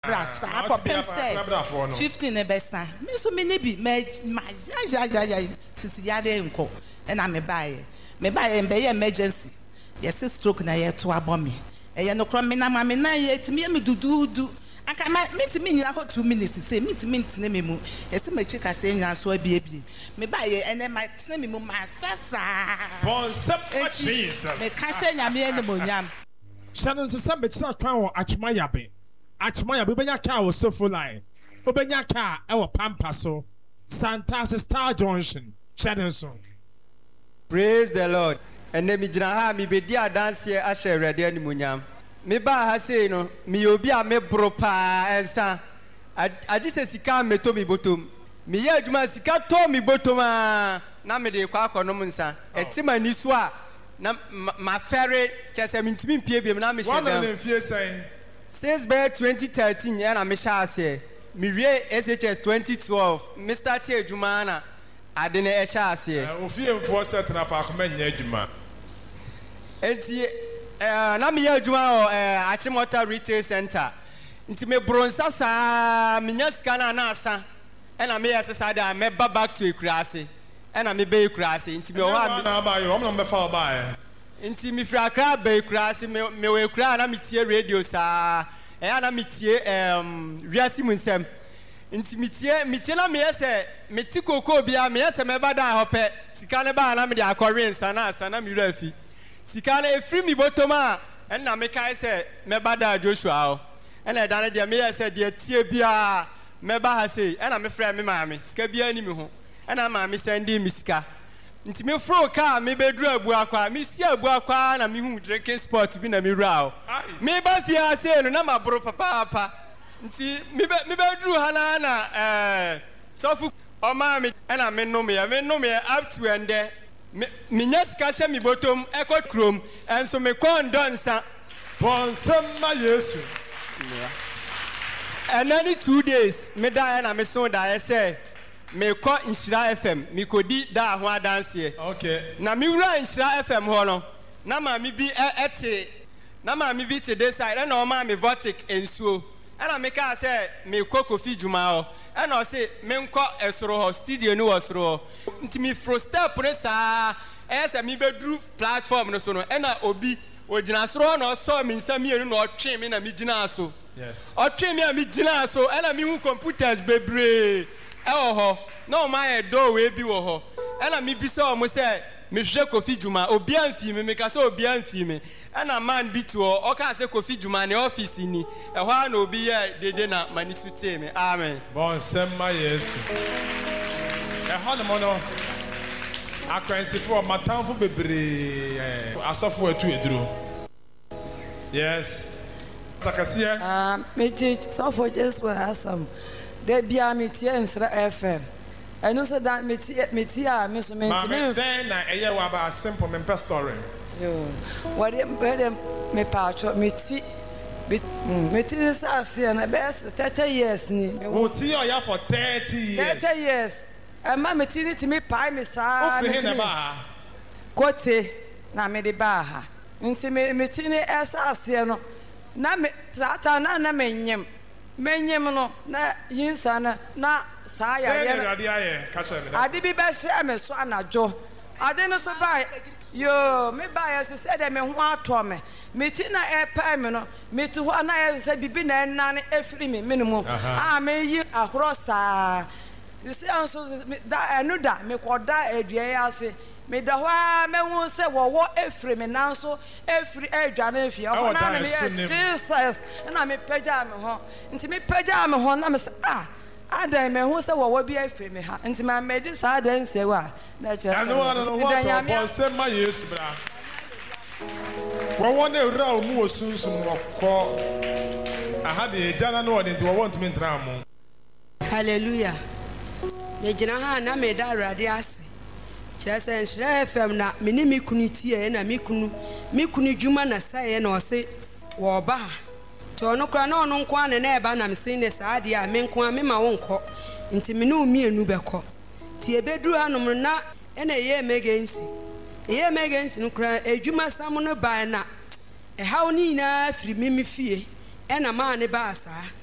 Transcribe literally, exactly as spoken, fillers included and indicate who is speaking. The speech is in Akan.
Speaker 1: Brasa, ko pense. Fifteen e besta. Me so me ne bi me ma ja ja ja sisi yade nko. E na me bae. Me bae mbe ye emergency. Yes stroke na ye to abɔ me. E ye no kro me na ma me na ye timi me dududu. Aka ma me timi nyina ho two minutes say me timi ntine me mu. Yes me chika say nya so abi abi. Me bae ene ma tine me mu ma sasa.
Speaker 2: Bon sep Jesus.
Speaker 1: Me ka hye nyame ene monyam.
Speaker 2: Shannon se se me chisa kan wo atwuma yabe. Atwuma yabe benya ka wo sofo line. Obenya ka e wo pampa so. Santas Star Junction. Shannon so.
Speaker 3: Praise the Lord. And then me jina ha mi bedi adanse a hye rede animunyam. Me ba ha sei no me obi a me bro pa ensa. Aji se sika me to mi botom. Me ye adwuma sika to mi botom a na me de kwa akonom nsa. Etima ni so a na ma ferry chese me ntimi pie biem na me hye dem.
Speaker 2: One of them saying
Speaker 3: since by twenty thirteen ya na me hye ase. Me wie S H S twenty twelve. Me start adwuma na ade na e hye ase.
Speaker 2: Ofie mfo set na fa akoma nya adwuma.
Speaker 3: Enti eh na me adwuma o eh Achimota Retail Center. Nti me bronsa sa me nya sika na na asa. E na me yesesa da me ba back to Ekurase. E na me be Ekurase. Nti me o ha
Speaker 2: na ba yo, am na me fa ba e.
Speaker 3: Nti me fra Accra be Ekurase me me we Ekura na me tie radio sa. E ya na me tie em wiase mu nsem. Nti me tie me tie na me yese me ti koko bia me yese me ba da hope. Sika ne ba na me de akɔre nsa na asa na me wura afi. Sika na efri mi botoma en na me kai se me ba da Joshua o. En na da na de me yese de tie bia me ba ha sei en na me frɛ me maame sika bia ni me ho. En na maame sendi mi sika. Nti me fro ka me bedru abu akwa me si abu akwa na me hu drinking spot bi na me wura o. Me ba fia sei no na ma bro papa papa. Nti me be me bedru ha na na eh sofu o maame en na me no me ya me no me up to ende me nya sika hye me botom ekɔ krom enso me kon donsa
Speaker 2: bon semma Yesu.
Speaker 3: And any two days me da na me so da say me ko Nhyira F M me kodi da ho adanse.
Speaker 2: Okay.
Speaker 3: Na me wura Nhyira F M ho no na ma me bi ete na ma me bi te dey side na o ma me votic ensuo. E na me ka say me ko Kofi Juma ho. E na o say me nko esoro ho studio ni wo soro ho. Nti me fro step ne sa e say me bedru platform no so no e na obi ogina soro na o so me nsam yenu na o twe me na me gina so.
Speaker 2: Yes.
Speaker 3: O twe me a me gina so e na me hu computers bebre. E wo ho na o ma e do we bi wo ho e na me bi se o mo se me hwe Kofi Juma obi amfi me me ka se obi amfi me e na man bi to o ka se Kofi Juma ne office ni e ho na obi ye dede na mani su tie me amen
Speaker 2: bon semma Yesu e ho no mo no akwansifo matamfo bebre eh asofo atu eduro yes sakasia
Speaker 4: ah me ji sofo just for asam de bia me tie Nhyira F M eno so that me tie me tie a me so me
Speaker 2: me then na eye wa ba simple me per story
Speaker 4: yo what dem me pacho me ti me ti sa se na best thirty years ni
Speaker 2: wo ti o ya for thirty years
Speaker 4: thirty years e ma me ti ni ti me pai me sa
Speaker 2: me ti ba
Speaker 4: kote na me de ba ha nti me me ti ni esa se no na me ta na na me nyem menyem no na yinsa na na saa ya
Speaker 2: ye
Speaker 4: ade bi be hye me so anajo ade no so bai yo me bai se se de me ho ato me me ti na e pa me no me ti ho na ye se bibi na na ne efiri me minimum ah me yi ahoro saa se anso da enu da me koda adua ya ase me da ho a me hu se wo wo efiri me nanso efiri adwa na efie ho na me Jesus na me pagya me ho nti me pagya me ho na me se ah adan me hu se wo wo bi efiri me ha nti ma me di sa dan se wa na che
Speaker 2: anu anu what bon semma Yesu bra wo wo na ewura o mu osunsun wokọ aha de jana no woni nti wo want me ntra mo
Speaker 5: hallelujah me gina ha na me da awurade ase kyerese Nhyira F M na me ni me kunu tie na me kunu me kunu dwuma na saye na ose wo ba to no kra na ono nko ane na eba na me sin ne saade a me nko a me ma wo nko nti me no mi enu beko ti ebeduru hanom na ena ye emergency ye emergency no kra edwuma sam no ba na e hawo ni na firi me me fie ena ma ne ba asa